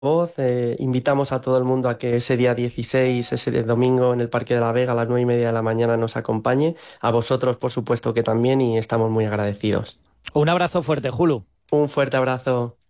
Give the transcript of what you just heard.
voz. Invitamos a todo el mundo a que ese día 16, ese domingo en el Parque de la Vega a las 9:30 de la mañana nos acompañe. A vosotros, por supuesto que también, y estamos muy agradecidos. Un abrazo fuerte, Julu. Un fuerte abrazo.